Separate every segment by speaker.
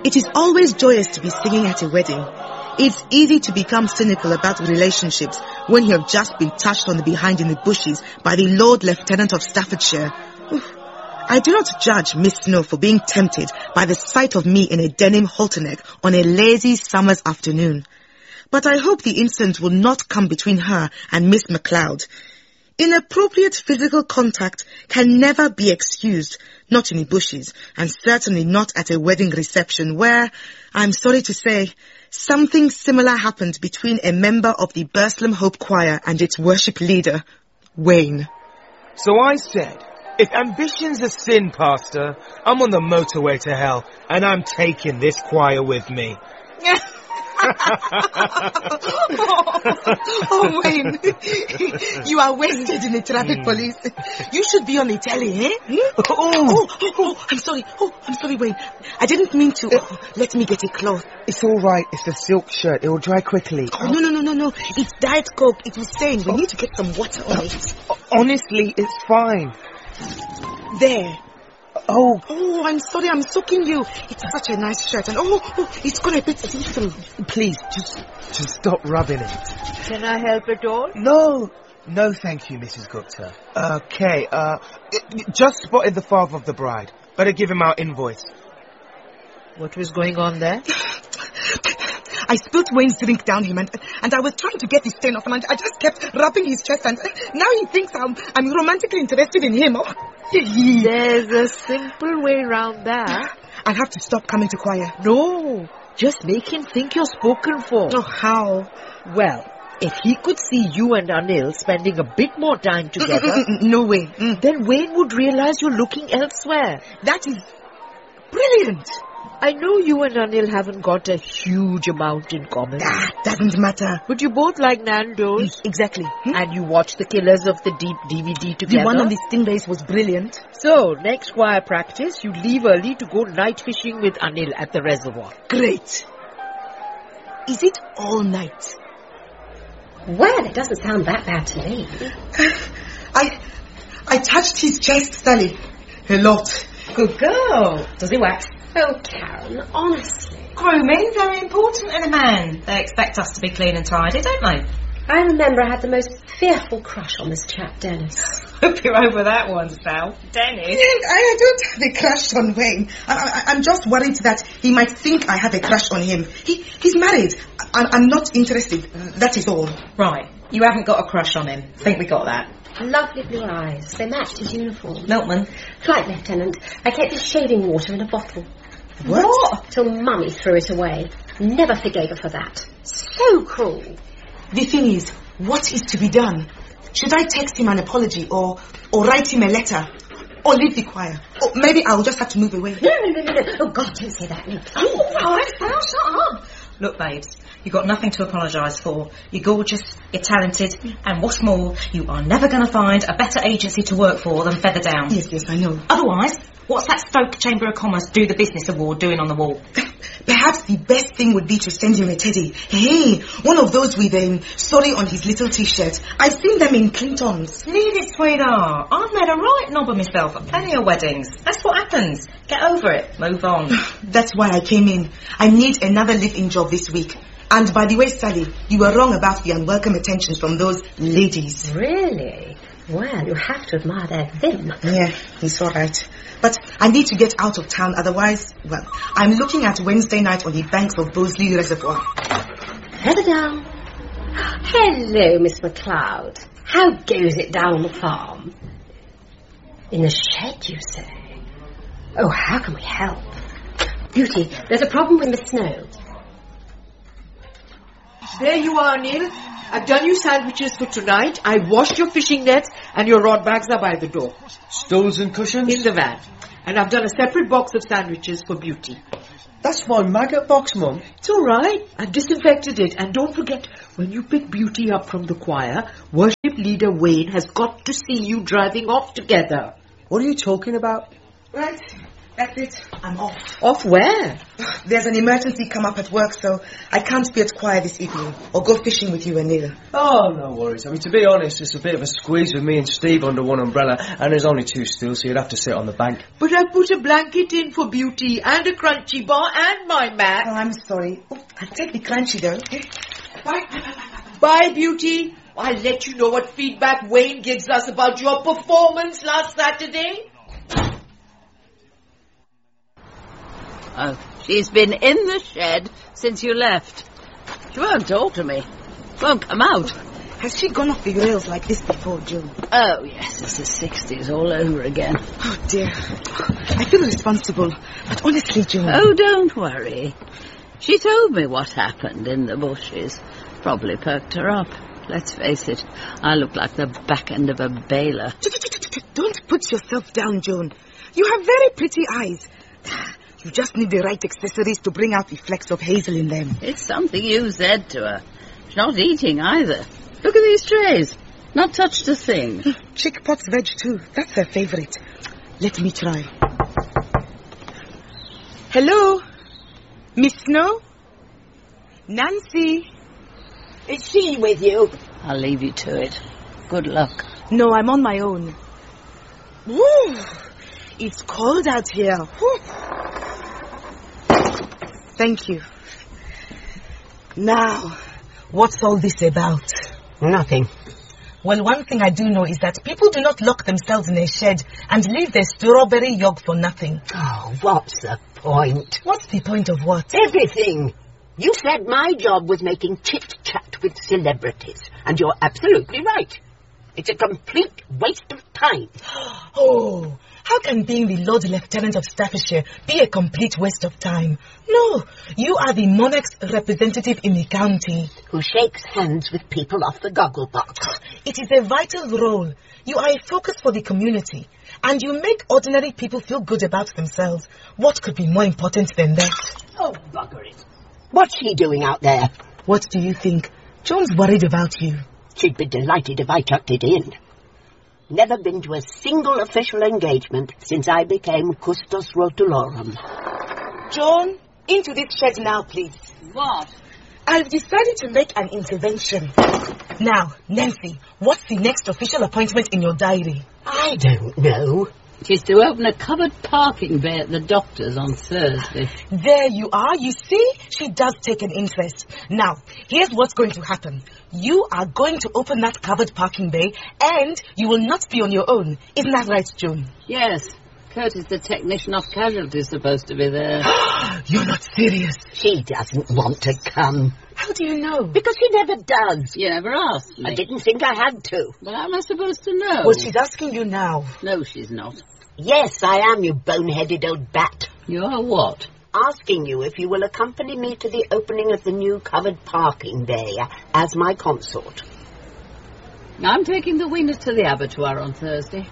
Speaker 1: It is always joyous to be singing at a wedding. It's easy to become cynical about relationships when you have just been touched on the behind in the bushes by the Lord Lieutenant of Staffordshire. I do not judge Miss Snow for being tempted by the sight of me in a denim halterneck on a lazy summer's afternoon. But I hope the incident will not come between her and Miss MacLeod. Inappropriate physical contact can never be excused, not in the bushes, and certainly not at a wedding reception where, I'm sorry to say, something similar happened between a member of the Burslem Hope Choir and its worship leader, Wayne.
Speaker 2: So I said, if ambition's a sin, Pastor, I'm on the motorway to hell, and I'm taking this choir with me.
Speaker 1: Oh, Wayne, you are wasted in the traffic police. You should be on the telly, eh? I'm sorry, Wayne. I didn't mean to. Let me get a cloth.
Speaker 3: It's all right. It's a silk shirt. It will dry quickly.
Speaker 1: Oh, no. It's Diet Coke. It was saying we need to get some water on it.
Speaker 3: Honestly, it's fine.
Speaker 1: There.
Speaker 3: Oh,
Speaker 1: I'm sorry, I'm soaking you. It's such a nice shirt, and it's got a bit see-through.
Speaker 3: please, just stop rubbing it.
Speaker 4: Can I help at all?
Speaker 3: No, thank you, Mrs. Gupta. Okay, just spotted the father of the bride.
Speaker 2: Better give him our invoice.
Speaker 4: What was going on there?
Speaker 1: I spilt Wayne's drink down him, and I was trying to get the stain off, and I just kept rubbing his chest, and now he thinks I'm romantically interested in him.
Speaker 4: There's a simple way around that.
Speaker 1: I'll have to stop coming to choir.
Speaker 4: No, just make him think you're spoken for.
Speaker 1: Oh, how?
Speaker 4: Well, if he could see you and Anil spending a bit more time together...
Speaker 1: No way.
Speaker 4: Then Wayne would realize you're looking elsewhere.
Speaker 1: That is brilliant.
Speaker 4: I know you and Anil haven't got a huge amount in common.
Speaker 1: That doesn't matter.
Speaker 4: But you both like Nando's.
Speaker 1: Exactly.
Speaker 4: And you watched the Killers of the Deep DVD together.
Speaker 1: The one on the stingrays was brilliant.
Speaker 4: So, next choir practice, you leave early to go night fishing with Anil at the reservoir.
Speaker 1: Great. Is it all night?
Speaker 5: Well, it doesn't sound that bad to me.
Speaker 1: I touched his chest, Sally. A lot.
Speaker 5: Good girl. Does he wax? Oh, Karen, honestly.
Speaker 6: Grooming, very important in a man. They expect us to be clean and tidy, don't they?
Speaker 5: I remember I had the most fearful crush on this chap, Dennis.
Speaker 6: Hope you're over that one, Sal. Dennis?
Speaker 1: I don't have a crush on Wayne. I'm just worried that he might think I have a crush on him. He's married. I'm not interested. That is all.
Speaker 6: Right. You haven't got a crush on him. Think we got that.
Speaker 5: Lovely blue eyes. They matched his uniform.
Speaker 6: Milkman?
Speaker 5: Flight lieutenant. I kept his shaving water in a bottle.
Speaker 1: What?
Speaker 5: Till Mummy threw it away. Never forgave her for that. So cruel.
Speaker 1: The thing is, what is to be done? Should I text him an apology or write him a letter? Or leave the choir? Or maybe I'll just have to move away.
Speaker 5: No. Oh, God, don't say that. No.
Speaker 6: Oh, all right, Sal, shut up. Look, babes, you've got nothing to apologise for. You're gorgeous, you're talented, and what's more, you are never going to find a better agency to work for than Feather Down.
Speaker 1: Yes, I know.
Speaker 6: Otherwise, what's that Stoke Chamber of Commerce Do the Business Award doing on the wall?
Speaker 1: Perhaps the best thing would be to send him a teddy. Hey, one of those with sorry on his little t-shirt. I've seen them in Clinton's.
Speaker 6: Leave it, sweetheart. I've made a right knob of myself at plenty of weddings. That's what happens. Get over it. Move on.
Speaker 1: That's why I came in. I need another live-in job this week. And by the way, Sally, you were wrong about the unwelcome attentions from those ladies.
Speaker 5: Really? Well, you have to admire their vim.
Speaker 1: Yeah, it's all right. But I need to get out of town, otherwise, well, I'm looking at Wednesday night on the banks of Bosley Reservoir.
Speaker 5: Heather down. Hello, Miss MacLeod. How goes it down on the farm? In the shed, you say? Oh, how can we help? Beauty, there's a problem with Miss Snow.
Speaker 4: There you are, Neil. I've done you sandwiches for tonight. I washed your fishing nets and your rod bags are by the door.
Speaker 3: Stools and cushions?
Speaker 4: In the van. And I've done a separate box of sandwiches for Beauty.
Speaker 3: That's my maggot box, Mum.
Speaker 4: It's all right. I've disinfected it. And don't forget, when you pick Beauty up from the choir, worship leader Wayne has got to see you driving off together.
Speaker 3: What are you talking about?
Speaker 1: Right, that's it. I'm off.
Speaker 4: Off where?
Speaker 1: There's an emergency come up at work, so I can't be at choir this evening or go fishing with you and Neil.
Speaker 7: Oh, no worries. I mean, to be honest, it's a bit of a squeeze with me and Steve under one umbrella, and there's only 2 stools, so you'd have to sit on the bank.
Speaker 4: But I put a blanket in for Beauty and a crunchy bar and my mat.
Speaker 1: Oh, I'm sorry. Oh, I'll take the crunchy though.
Speaker 4: Bye, Beauty. I'll let you know what feedback Wayne gives us about your performance last Saturday.
Speaker 8: Oh, she's been in the shed since you left. She won't talk to me. Won't come out.
Speaker 1: Has she gone off the rails like this before, Joan?
Speaker 8: Oh, yes, it's the 60s all over again.
Speaker 1: Oh, dear. I feel responsible. But honestly, Joan...
Speaker 8: Oh, don't worry. She told me what happened in the bushes. Probably perked her up. Let's face it, I look like the back end of a baler.
Speaker 1: Don't put yourself down, Joan. You have very pretty eyes. You just need the right accessories to bring out the flecks of hazel in them.
Speaker 8: It's something you said to her. She's not eating either. Look at these trays. Not touched a thing.
Speaker 1: Chick pot's veg too. That's her favourite. Let me try. Hello? Miss Snow? Nancy?
Speaker 9: Is she with you?
Speaker 8: I'll leave you to it. Good luck.
Speaker 1: No, I'm on my own. Woo! It's cold out here. Woo. Thank you. Now, what's all this about?
Speaker 9: Nothing.
Speaker 1: Well, one thing I do know is that people do not lock themselves in a shed and leave their strawberry yog for nothing.
Speaker 9: Oh, what's the point?
Speaker 1: What's the point of what?
Speaker 9: Everything. You said my job was making chit-chat with celebrities, and you're absolutely right. It's a complete waste of time.
Speaker 1: Oh, how can being the Lord Lieutenant of Staffordshire be a complete waste of time? No, you are the monarch's representative in the county.
Speaker 9: Who shakes hands with people off the goggle box.
Speaker 1: It is a vital role. You are a focus for the community, and you make ordinary people feel good about themselves. What could be more important than that?
Speaker 9: Oh, bugger it. What's she doing out there?
Speaker 1: What do you think? Joan's worried about you.
Speaker 9: She'd be delighted if I tucked it in. Never been to a single official engagement since I became Custos Rotulorum.
Speaker 1: Joan, into this shed now, please.
Speaker 8: What?
Speaker 1: I've decided to make an intervention. Now, Nancy, what's the next official appointment in your diary?
Speaker 9: I don't know.
Speaker 8: She's to open a covered parking bay at the doctor's on Thursday.
Speaker 1: There you are. You see, she does take an interest. Now, here's what's going to happen. You are going to open that covered parking bay, and you will not be on your own. Isn't that right, Joan?
Speaker 8: Yes. Curtis, the technician off casualty, is supposed to be there.
Speaker 1: You're not serious.
Speaker 9: She doesn't want to come.
Speaker 1: How do you know?
Speaker 9: Because she never does.
Speaker 8: You never asked me.
Speaker 9: I didn't think I had to.
Speaker 8: Well, how am I supposed to know?
Speaker 1: Well, she's asking you now.
Speaker 8: No, she's not.
Speaker 9: Yes, I am, you boneheaded old bat.
Speaker 8: You're what?
Speaker 9: Asking you if you will accompany me to the opening of the new covered parking bay as my consort.
Speaker 8: I'm taking the winners to the abattoir on Thursday.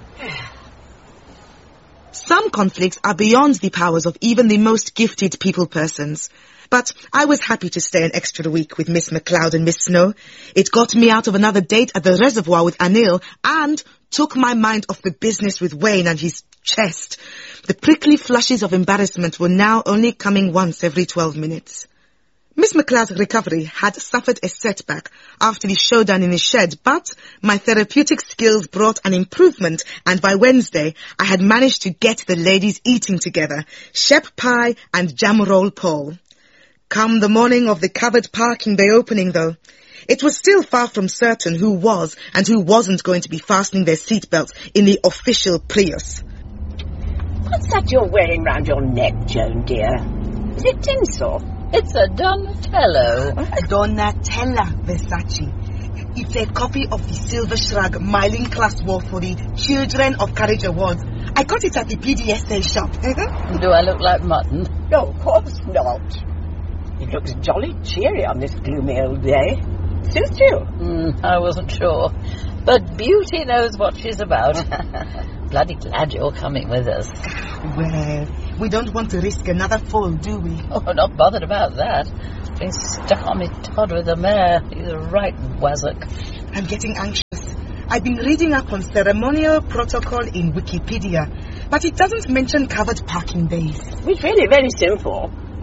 Speaker 1: Some conflicts are beyond the powers of even the most gifted people persons. But I was happy to stay an extra week with Miss MacLeod and Miss Snow. It got me out of another date at the reservoir with Anil and took my mind off the business with Wayne and his chest. The prickly flushes of embarrassment were now only coming once every 12 minutes. Miss MacLeod's recovery had suffered a setback after the showdown in the shed, but my therapeutic skills brought an improvement, and by Wednesday I had managed to get the ladies eating together, shep pie and jam roll pole. Come the morning of the covered parking bay opening, though, it was still far from certain who was and who wasn't going to be fastening their seatbelts in the official Prius.
Speaker 9: What's that you're wearing round your neck, Joan, dear? Is it tinsel?
Speaker 8: It's a Donatello.
Speaker 1: Donatella Versace. It's a copy of the Silver Shrug Miling Class wore for the Children of Courage Awards. I got it at the PDSA shop.
Speaker 8: Do I look like mutton?
Speaker 9: No, of course not. It looks jolly cheery on this gloomy old day. Suits you.
Speaker 8: I wasn't sure. But Beauty knows what she's about. Bloody glad you're coming with us.
Speaker 1: Well, we don't want to risk another fall, do we?
Speaker 8: Oh, not bothered about that. Been stuck on me Todd with the mare. He's a right wazzock.
Speaker 1: I'm getting anxious. I've been reading up on ceremonial protocol in Wikipedia, but it doesn't mention covered parking bays.
Speaker 9: It's really very simple.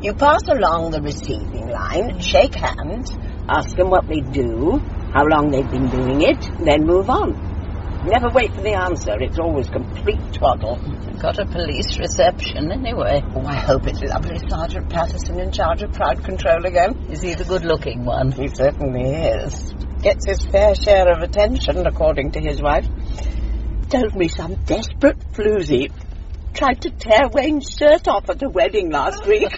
Speaker 9: You pass along the receiving line, shake hands, ask them what they do, how long they've been doing it, then move on. Never wait for the answer. It's always complete twaddle.
Speaker 8: Got a police reception, anyway.
Speaker 9: Oh, I hope it's lovely Sergeant Patterson in charge of crowd control again.
Speaker 8: Is he the good-looking one?
Speaker 9: He certainly is. Gets his fair share of attention, according to his wife. Told me some desperate floozy tried to tear Wayne's shirt off at a wedding last week.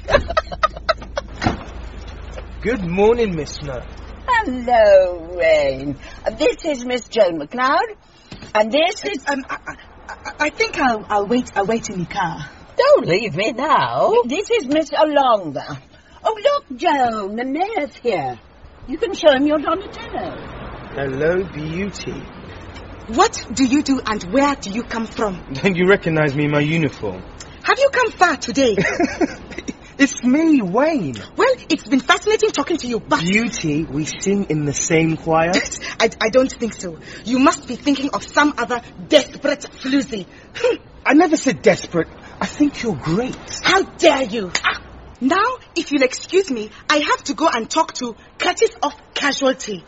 Speaker 2: Good morning, Miss Snow.
Speaker 9: Hello, Wayne. This is Miss Joan McLeod. And this is...
Speaker 1: I think I'll wait in the car.
Speaker 8: Don't leave me now.
Speaker 9: This is Miss Alonga. Oh, look, Joan, the mayor's here. You can show him your Donatello.
Speaker 2: Hello, beauty.
Speaker 1: What do you do and where do you come from?
Speaker 2: Don't you recognize me in my uniform?
Speaker 1: Have you come far today?
Speaker 2: It's me, Wayne.
Speaker 1: Well, it's been fascinating talking to you, but...
Speaker 2: Beauty, we sing in the same choir?
Speaker 1: I don't think so. You must be thinking of some other desperate floozy.
Speaker 2: I never said desperate. I think you're great.
Speaker 1: How dare you? Now, if you'll excuse me, I have to go and talk to Curtis of Casualty.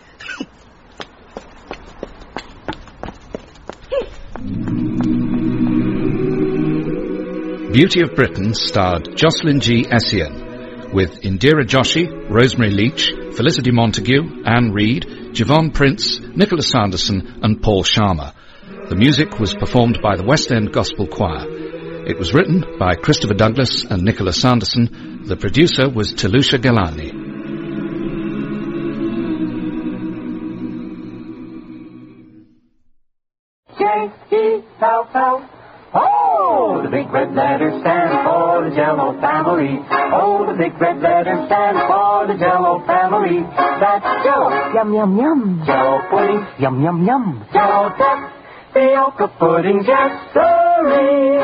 Speaker 10: Beauty of Britain starred Jocelyn G. Essien, with Indira Joshi, Rosemary Leach, Felicity Montague, Anne Reid, Javon Prince, Nicholas Sanderson and Paul Sharma. The music was performed by the West End Gospel Choir. It was written by Christopher Douglas and Nicholas Sanderson. The producer was Telusha Galani.
Speaker 11: J-E-L-L. Oh, the big red letters stand for the Jell-O family. Oh, the big red letters stand for the Jell-O family. That's Jell-O, yum, yum, yum. Jell-O pudding, yum, yum, yum. Jell-O tapioca pudding, yes, sirree.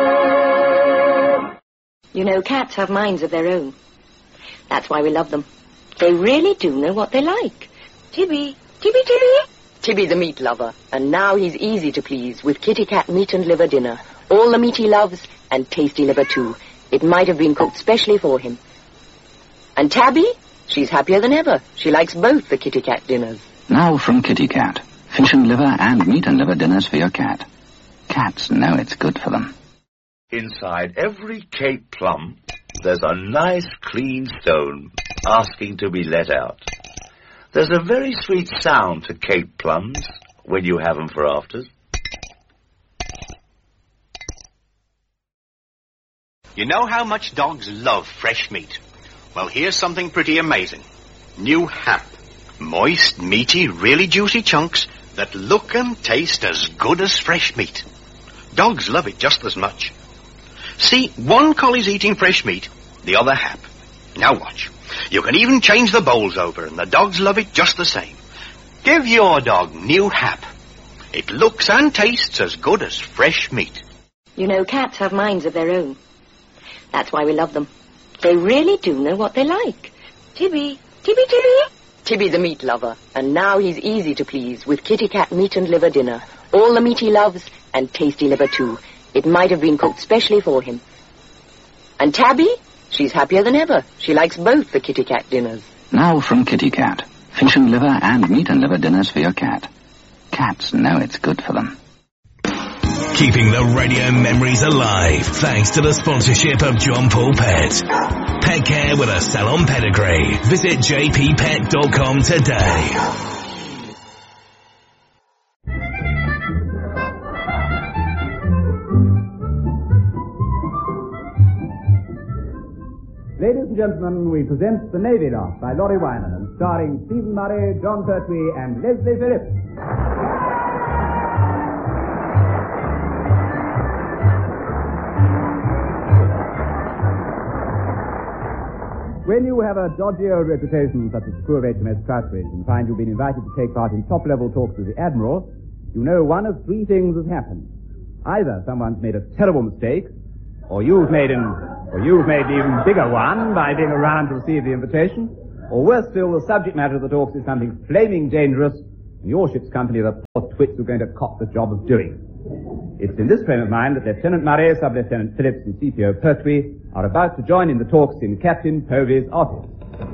Speaker 12: You know, cats have minds of their own. That's why we love them. They really do know what they like. Tibby, Tibby, Tibby. Tibby the meat lover, and now he's easy to please with Kitty Cat meat and liver dinner. All the meat he loves, and tasty liver too. It might have been cooked specially for him. And Tabby? She's happier than ever. She likes both the Kitty Cat dinners.
Speaker 13: Now from Kitty Cat. Fish and liver and meat and liver dinners for your cat. Cats know it's good for them.
Speaker 14: Inside every Cape plum, there's a nice clean stone asking to be let out. There's a very sweet sound to Cape plums when you have them for afters.
Speaker 15: You know how much dogs love fresh meat? Well, here's something pretty amazing. New Hap. Moist, meaty, really juicy chunks that look and taste as good as fresh meat. Dogs love it just as much. See, one collie's eating fresh meat, the other Hap. Now watch. You can even change the bowls over, and the dogs love it just the same. Give your dog New Hap. It looks and tastes as good as fresh meat.
Speaker 12: You know, cats have minds of their own. That's why we love them. They really do know what they like. Tibby, Tibby, Tibby. Tibby the meat lover, and now he's easy to please with Kitty Cat meat and liver dinner. All the meat he loves, and tasty liver too. It might have been cooked specially for him. And Tabby? She's happier than ever. She likes both the Kitty Cat dinners.
Speaker 13: Now from Kitty Cat. Fish and liver and meat and liver dinners for your cat. Cats know it's good for them.
Speaker 16: Keeping the radio memories alive thanks to the sponsorship of John Paul Pet. Pet care with a salon pedigree. Visit jppet.com today.
Speaker 17: Ladies and gentlemen, we present The Navy Lark by Laurie Wyman, starring Stephen Murray, John Pertwee, and Leslie Phillips. When you have a dodgy old reputation such as poor HMS Trowbridge and find you've been invited to take part in top-level talks with the Admiral, you know one of three things has happened. Either someone's made a terrible mistake, or you've made an even bigger one by being around to receive the invitation, or worse still, the subject matter of the talks is something flaming dangerous, and your ship's company are the poor twits who are going to cop the job of doing. It's in this frame of mind that Lieutenant Murray, Sub-Lieutenant Phillips, and CPO Pertwee are about to join in the talks in Captain Povey's office.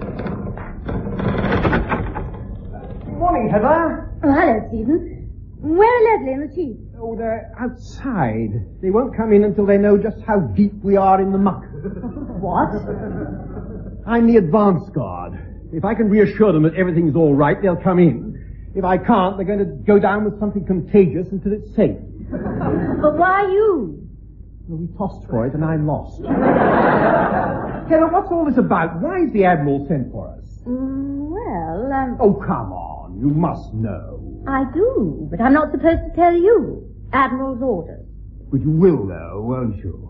Speaker 18: Good morning, Heather.
Speaker 19: Oh, hello, Stephen. Where are Leslie and the Chief?
Speaker 18: Oh, they're outside. They won't come in until they know just how deep we are in the muck.
Speaker 19: What?
Speaker 18: I'm the advance guard. If I can reassure them that everything's all right, they'll come in. If I can't, they're going to go down with something contagious until it's safe.
Speaker 19: But why you?
Speaker 18: Well, we tossed for it and I lost. Heather, what's all this about? Why is the Admiral sent for us?
Speaker 19: Oh,
Speaker 18: come on. You must know.
Speaker 19: I do, but I'm not supposed to tell you. Admiral's orders.
Speaker 18: But you will, though, won't you?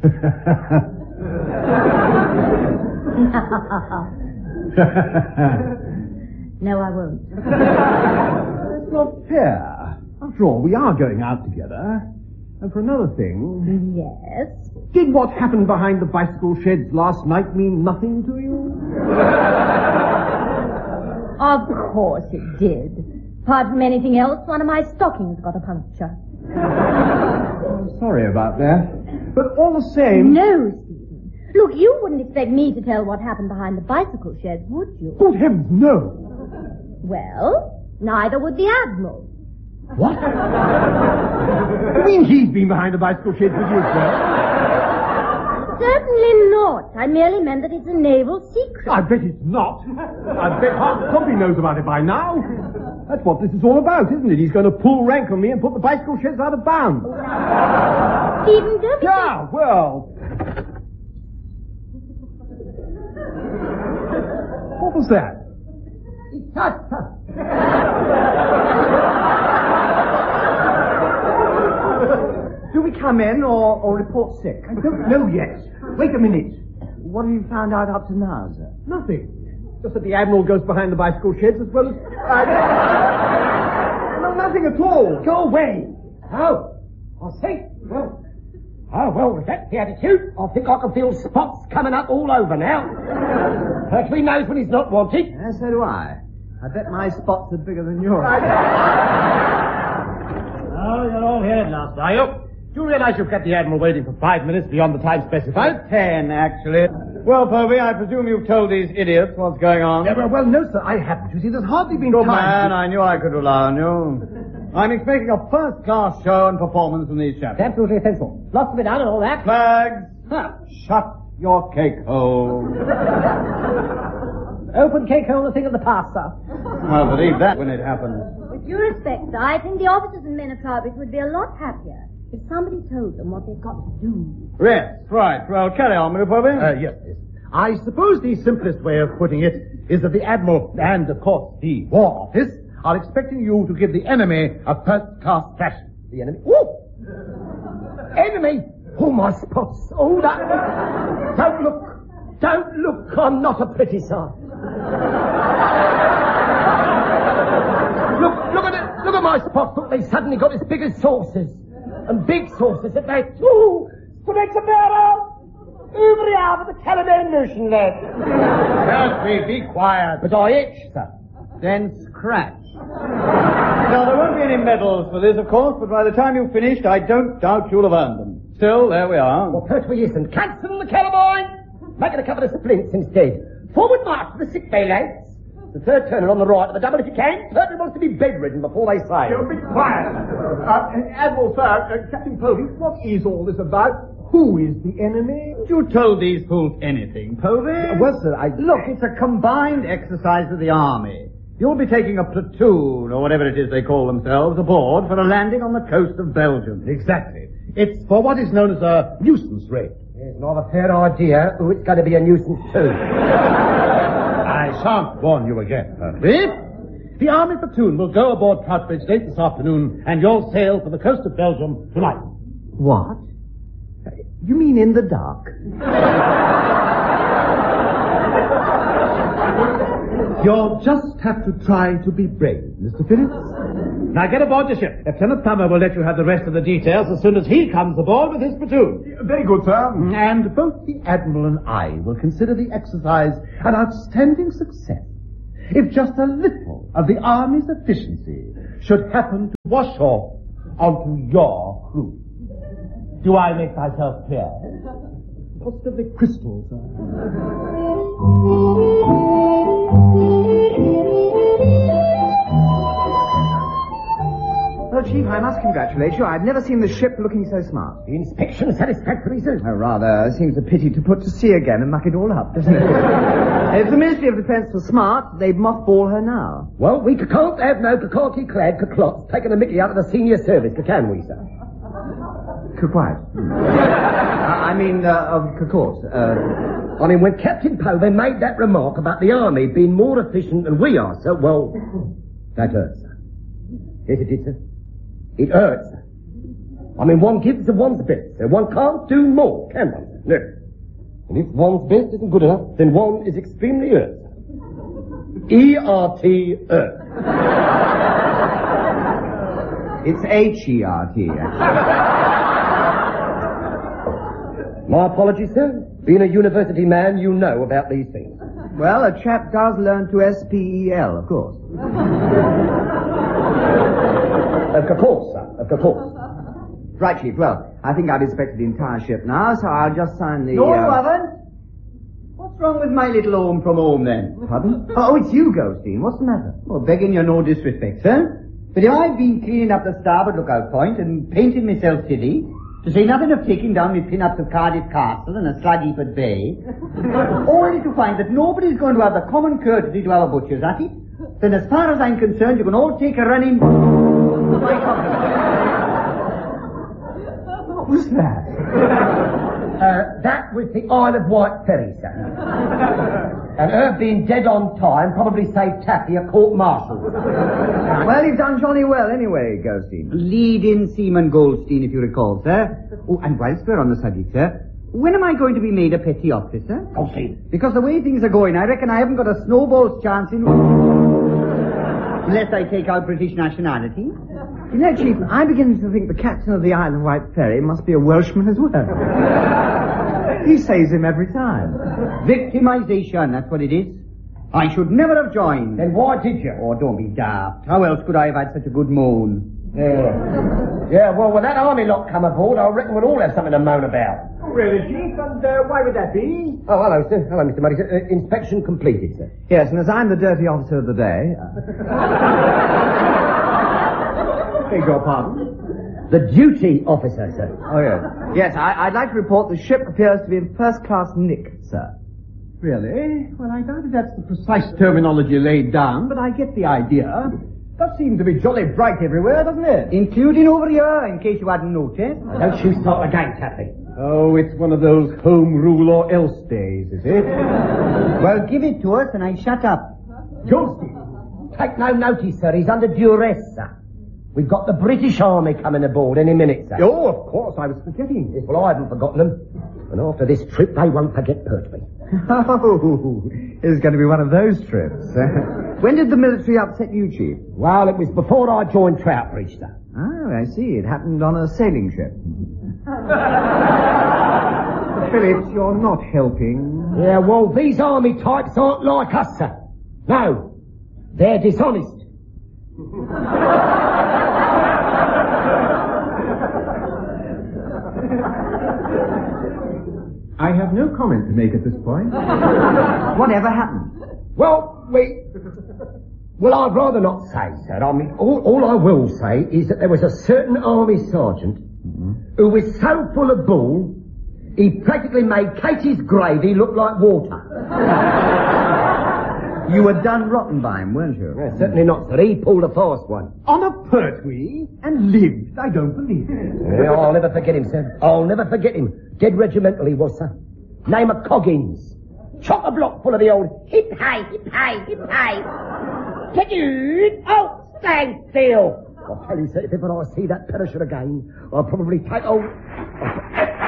Speaker 19: No, I won't.
Speaker 18: That's not fair. After all, we are going out together. And for another thing...
Speaker 19: Yes?
Speaker 18: Did what happened behind the bicycle sheds last night mean nothing to you?
Speaker 19: Of course it did. Apart from anything else, one of my stockings got a puncture.
Speaker 18: I'm sorry about that. But all the same...
Speaker 19: No, Stephen. Look, you wouldn't expect me to tell what happened behind the bicycle sheds, would you?
Speaker 18: Good heavens, no.
Speaker 19: Well, neither would the Admiral.
Speaker 18: What? You mean he's been behind the bicycle sheds with you as well?
Speaker 19: Certainly not. I merely meant that it's a naval secret.
Speaker 18: I bet it's not. I bet half the company knows about it by now. That's what this is all about, isn't it? He's going to pull rank on me and put the bicycle sheds out of bounds.
Speaker 19: Stephen, don't you
Speaker 18: Yeah, well... What was that? Do we come in or report sick? I don't know yet. Wait a minute.
Speaker 7: What have you found out up to now, sir?
Speaker 18: Nothing. Just that the Admiral goes behind the bicycle sheds as well as... No, nothing at all.
Speaker 7: Go away. Oh, I see. Well, with that attitude, I think I can feel spots coming up all over now. Pertwee knows when he's not wanted.
Speaker 20: Yeah, so do I. I bet my spots are bigger than yours.
Speaker 7: Oh, you're all here at last, are you? Do you realize you've kept the Admiral waiting for 5 minutes beyond the time specified?
Speaker 20: 10, actually. Well, Povey, I presume you've told these idiots what's going on.
Speaker 18: Yeah, well, no, sir, I haven't. You see, there's hardly been
Speaker 20: Good
Speaker 18: time...
Speaker 20: man, I knew I could rely on you. I'm expecting a first-class show and performance from these chaps.
Speaker 7: Absolutely sensible. Lots to be done and all that.
Speaker 20: Flags, shut your cake hole.
Speaker 7: Open cake hole, a thing of the past, sir.
Speaker 20: Well, believe that when it happens.
Speaker 19: With due respect, sir, I think the officers and men of Carbis would be a lot happier if somebody told them what they've got to do.
Speaker 20: Yes, right. Well, carry on, will you, Povey?
Speaker 18: Yes. I suppose the simplest way of putting it is that the Admiral and, of course, the War Office are expecting you to give the enemy a first-class thrashing.
Speaker 7: The enemy? Ooh! Enemy? Oh, my spots. Oh, that... Don't look. I'm not a pretty sight. Look at it. Look at my spots. Look, they suddenly got as big as saucers. And big saucers at that. Ooh! Correctabero! Over the the Calamari notion, lad.
Speaker 20: Be quiet.
Speaker 7: But I itch, sir.
Speaker 20: Then scratch. Now, there won't be any medals for this, of course, but by the time you've finished, I don't doubt you'll have earned them. Still, there we are.
Speaker 7: Well, Pertwee isn't. Cancel the Calamari! Make it a couple of splints instead. Forward march to the sick bay, lads. The third turner on the right of the double if you can. Pertwee wants to be bedridden before they sail.
Speaker 18: You'll be quiet. Admiral, sir, Captain Povey, what is all this about? Who is the enemy?
Speaker 20: You told these fools anything, Povey?
Speaker 18: Well, sir,
Speaker 20: Look, it's a combined exercise of the army. You'll be taking a platoon, or whatever it is they call themselves, aboard for a landing on the coast of Belgium.
Speaker 18: Exactly. It's for what is known as a nuisance raid.
Speaker 7: It's not a fair idea who it's going to be a nuisance to.
Speaker 18: I shan't warn you again, Pertwee. The army platoon will go aboard Troutbridge State this afternoon, and you'll sail for the coast of Belgium tonight.
Speaker 7: What? You mean in the dark?
Speaker 18: You'll just have to try to be brave, Mr. Phillips. Now get aboard the ship. Lieutenant Plummer will let you have the rest of the details as soon as he comes aboard with his platoon. Very good, sir. And both the Admiral and I will consider the exercise an outstanding success if just a little of the Army's efficiency should happen to wash off onto your crew. Do I make myself clear? Cost of the crystal, sir.
Speaker 20: Well, Chief, I must congratulate you. I've never seen the ship looking so smart.
Speaker 7: The inspection satisfactory, sir?
Speaker 20: Oh, rather. Seems a pity to put to sea again and muck it all up, doesn't it? If the Ministry of Defence was smart, they'd mothball her now.
Speaker 7: Well, we can't have no khaki-clad clots taking a mickey out of the senior service, can we, sir?
Speaker 20: Quiet. Of course.
Speaker 7: When Captain Poe made that remark about the army being more efficient than we are, sir, well, that hurts, sir. Yes, it did, sir. It hurts, sir. One gives to one's best, sir. One can't do more, can one, sir? No. And if one's best isn't good enough, then one is extremely hurt, sir. E-R-T, hurt.
Speaker 20: It's H-E-R-T, actually.
Speaker 7: My apologies, sir. Being a university man, you know about these things.
Speaker 20: Well, a chap does learn to S-P-E-L, of course.
Speaker 7: Of course, sir. Of course.
Speaker 20: Right, Chief. Well, I think I've inspected the entire ship now, so I'll just sign the...
Speaker 18: No, you haven't. What's wrong with my little home from home, then?
Speaker 20: Pardon? Oh, it's you, Goldstein. What's the matter?
Speaker 18: Well, begging your no disrespect, sir. But I've been cleaning up the starboard lookout point and painting myself silly, to say nothing of taking down my pin-ups of Cardiff Castle and a Slagheaped Bay, only to find that nobody's going to have the common courtesy to have a butcher's at it, then as far as I'm concerned, you can all take a run in my company.
Speaker 20: What was that?
Speaker 7: That was the Isle of Wight ferry, sir. And her being dead on time probably saved Taffy a court-martial.
Speaker 20: Well, you've done jolly well anyway, Goldstein.
Speaker 18: Lead-in Seaman Goldstein, if you recall, sir. Oh, and whilst we're on the subject, sir, when am I going to be made a petty officer?
Speaker 7: Goldstein.
Speaker 18: Because the way things are going, I reckon I haven't got a snowball's chance in... unless I take out British nationality.
Speaker 20: You know, Chief, I'm beginning to think the captain of the Isle of Wight ferry must be a Welshman as well. He saves him every time.
Speaker 18: Victimization, that's what it is. I should never have joined.
Speaker 7: Then why did you?
Speaker 18: Oh, don't be daft. How else could I have had such a good moan?
Speaker 7: Yeah, well, when that army lot come aboard, I reckon we'll all have something to moan about.
Speaker 18: Oh, really, Chief? And why would that be?
Speaker 7: Oh, hello, sir. Hello, Mr. Murray. Inspection completed, sir.
Speaker 20: Yes, and as I'm the dirty officer of the day... Beg your pardon?
Speaker 7: The duty officer, sir.
Speaker 20: Oh, yes. Yes, I'd like to report the ship appears to be in first-class nick, sir.
Speaker 18: Really? Well, I doubt if that's the precise terminology laid down, but I get the idea. That seems to be jolly bright everywhere, doesn't it? Including over here, in case you hadn't noticed.
Speaker 7: Don't you start again, Taffy.
Speaker 18: Oh, it's one of those home rule or else days, is it? Well, give it to us and I shut up.
Speaker 7: Goldstein, take no notice, sir. He's under duress, sir. We've got the British Army coming aboard any minute, sir.
Speaker 18: Oh, of course, I was forgetting.
Speaker 7: Yes, well, I haven't forgotten them. And after this trip, they won't forget Pertwee.
Speaker 20: Oh, it's going to be one of those trips. When did the military upset you, Chief?
Speaker 7: Well, it was before I joined Troutbridge, sir.
Speaker 20: Oh, I see. It happened on a sailing ship. Phillips, you're not helping.
Speaker 7: Yeah, well, these army types aren't like us, sir. No, they're dishonest.
Speaker 18: I have no comment to make at this point.
Speaker 20: Whatever happened?
Speaker 7: Well, I'd rather not say, sir. I mean, all I will say is that there was a certain army sergeant who was so full of bull, he practically made Katie's gravy look like water.
Speaker 20: You were done rotten by him, weren't you?
Speaker 7: Yeah, certainly not, sir. He pulled a fast one.
Speaker 18: On a Pertwee? And lived? I don't believe it.
Speaker 7: Yeah, I'll never forget him, sir. I'll never forget him. Dead regimental he was, sir. Name of Coggins. Chock-a-block full of the old hip-hay, hip-hay, hip-hay. Get you! Oh, stand still! I'll tell you, sir, if ever I see that perisher again, I'll probably take old...